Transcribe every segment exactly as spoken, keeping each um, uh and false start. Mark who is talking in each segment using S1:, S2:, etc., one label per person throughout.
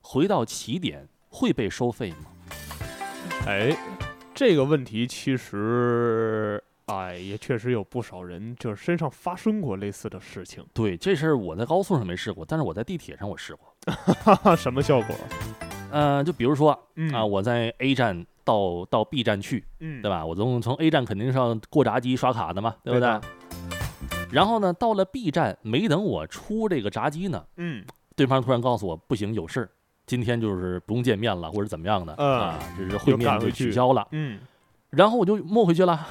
S1: 回到起点会被收费吗？
S2: 哎，这个问题其实，哎，也确实有不少人就是身上发生过类似的事情。
S1: 对，这事儿我在高速上没试过，但是我在地铁上我试过。
S2: 哈哈，什么效果？
S1: 呃，就比如说、
S2: 嗯、
S1: 啊，我在 A 站到到 B 站去，
S2: 嗯，
S1: 对吧？我从从 A 站肯定是要过闸机刷卡的嘛，对不对？
S2: 对
S1: 然后呢，到了 B 站，没等我出这个闸机呢，
S2: 嗯，
S1: 对方突然告诉我不行，有事，今天就是不用见面了，或者怎么样的、
S2: 嗯、
S1: 啊，就是会面就取消了。
S2: 嗯，
S1: 然后我就没回去了，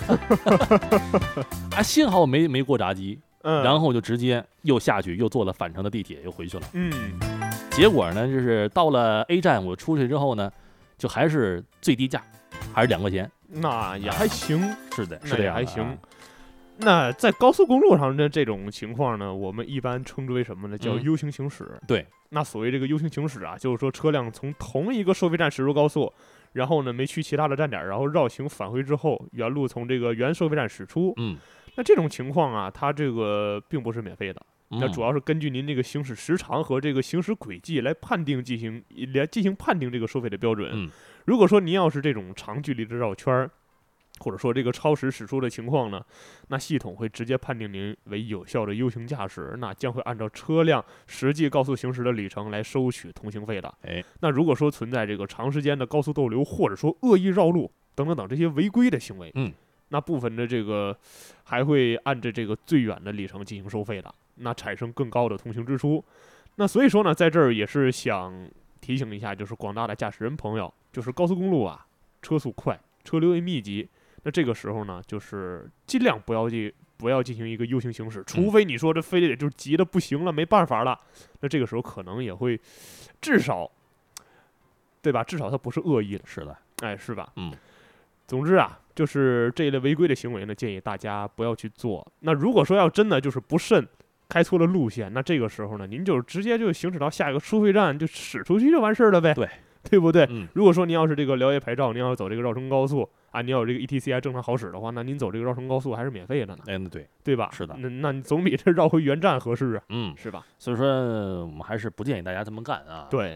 S1: 啊，幸好我没没过闸机，
S2: 嗯，
S1: 然后我就直接又下去，又坐了返程的地铁，又回去了。
S2: 嗯，
S1: 结果呢，就是到了 A 站，我出去之后呢，就还是最低价，还是两块钱，
S2: 那也还行，
S1: 啊、是的，是
S2: 那
S1: 这样的、
S2: 也还行。
S1: 啊。
S2: 那在高速公路上的这种情况呢，我们一般称之为什么呢？叫 U 型行驶。
S1: 嗯、对，
S2: 那所谓这个 U 型行驶啊，就是说车辆从同一个收费站驶入高速，然后呢没去其他的站点，然后绕行返回之后，原路从这个原收费站驶出。
S1: 嗯，
S2: 那这种情况啊，它这个并不是免费的，
S1: 嗯、
S2: 那主要是根据您这个行驶时长和这个行驶轨迹来判定进行来进行判定这个收费的标准。
S1: 嗯，
S2: 如果说您要是这种长距离的绕圈儿，或者说这个超时驶出的情况呢，那系统会直接判定您为有效的 U 型驾驶，那将会按照车辆实际高速行驶的里程来收取通行费的。
S1: 哎，
S2: 那如果说存在这个长时间的高速逗留，或者说恶意绕路等等等这些违规的行为，
S1: 嗯，
S2: 那部分的这个还会按着这个最远的里程进行收费的，那产生更高的通行支出。那所以说呢，在这儿也是想提醒一下，就是广大的驾驶人朋友，就是高速公路啊，车速快，车流也密集。那这个时候呢，就是尽量不要进不要进行一个 U 型行驶，除非你说这非得就是急的不行了，没办法了，那这个时候可能也会，至少，对吧？至少它不是恶意的，
S1: 是的，
S2: 哎，是吧？
S1: 嗯。
S2: 总之啊，就是这一类违规的行为呢，建议大家不要去做。那如果说要真的就是不慎开错了路线，那这个时候呢，您就直接就行驶到下一个收费站就驶出去就完事儿了呗。
S1: 对。
S2: 对不对、
S1: 嗯？
S2: 如果说您要是这个辽 A 牌照，您要走这个绕城高速啊，您要有这个 E T C 还正常好使的话，那您走这个绕城高速还是免费的呢。
S1: 哎，对，
S2: 对吧？
S1: 是的，
S2: 那那你总比这绕回原站合适啊，
S1: 嗯，
S2: 是吧？
S1: 所以说我们还是不建议大家这么干啊。
S2: 对。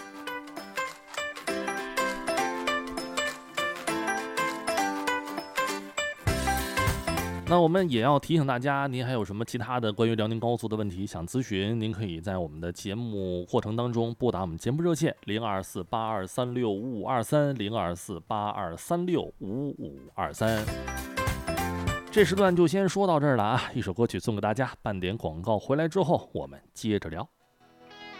S1: 那我们也要提醒大家，您还有什么其他的关于辽宁高速的问题想咨询，您可以在我们的节目过程当中拨打我们节目热线零二四八二三六五五二三零二四八二三六五五二三。这时段就先说到这儿了啊，一首歌曲送给大家，半点广告回来之后我们接着聊。